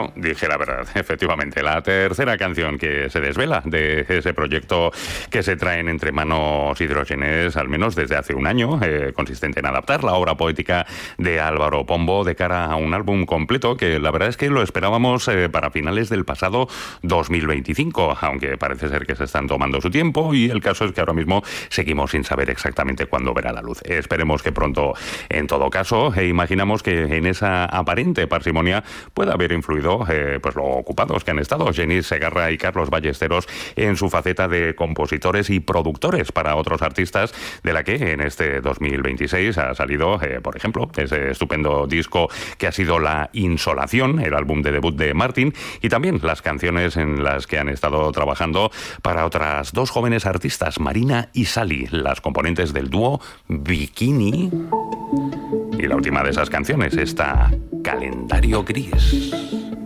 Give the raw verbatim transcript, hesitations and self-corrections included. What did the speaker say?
Bueno, dije la verdad, efectivamente. La tercera canción que se desvela de ese proyecto que se traen entre manos Hidrógenes, al menos desde hace un año, eh, consistente en adaptar la obra poética de Álvaro Pombo de cara a un álbum completo que la verdad es que lo esperábamos eh, para finales del pasado dos mil veinticinco, aunque parece ser que se están tomando su tiempo y el caso es que ahora mismo seguimos sin saber exactamente cuándo verá la luz. Esperemos que pronto, en todo caso, e imaginamos que en esa aparente parsimonia pueda haber influido eh, pues lo ocupados que han estado Genís Segarra y Carlos Ballesteros en su faceta de compositores y productores para otros artistas, de la que en este dos mil veintiséis ha salido, eh, por ejemplo, ese estupendo disco que ha sido La Insolación, el álbum de debut de Martín, y también las canciones en las que han estado trabajando para otras dos jóvenes artistas, Marina y Sally, las componentes del dúo Bikini. Y la última de esas canciones, esta Calendario Gris.